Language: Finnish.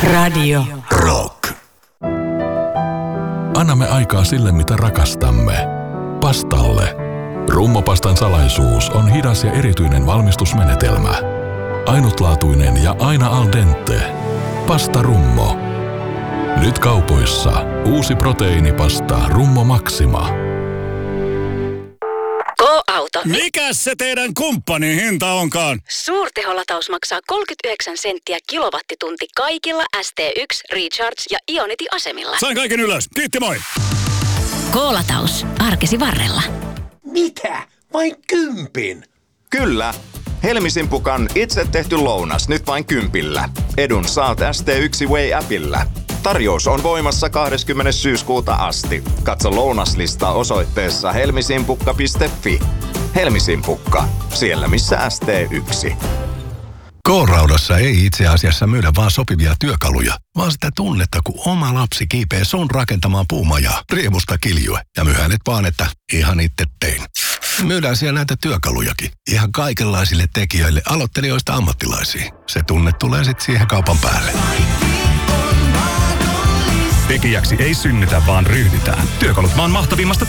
Radio Rock. Annamme aikaa sille, mitä rakastamme. Pastalle. Rummopastan salaisuus on hidas ja erityinen valmistusmenetelmä. Ainutlaatuinen ja aina al dente. Pasta Rummo. Nyt kaupoissa uusi proteiinipasta Rummo Maxima. K-auto. Mikäs se teidän kumppanin hinta onkaan? Suurteholataus maksaa 39 senttiä kilowattitunti kaikilla ST1, Recharge ja Ionity-asemilla. Sain kaiken ylös. Kiitti, moi! K-lataus. Arkesi varrella. Mitä? Vain 10? Kyllä. Helmisimpukan itse tehty lounas nyt vain 10. Edun saat ST1 Way-appillä. Tarjous on voimassa 20. syyskuuta asti. Katso lounaslista osoitteessa helmisimpukka.fi. Helmisimpukka. Siellä missä ST1. K-raudassa ei itse asiassa myydä vaan sopivia työkaluja, vaan sitä tunnetta, kun oma lapsi kiipee sun rakentamaan puumajaa, riemusta kiljue ja myy hänet vaan, että ihan itse tein. Myydään siellä näitä työkalujakin, ihan kaikenlaisille tekijöille, aloittelijoista ammattilaisiin. Se tunne tulee sitten siihen kaupan päälle. Tekijäksi ei synnytä, vaan ryhdytään. Työkalut maan mahtavimmasta